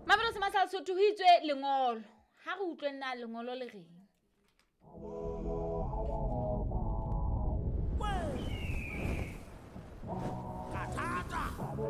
Mabelo se masal Sotho ho itswe lengolo. Ha re utlwe nna lengolo le reng?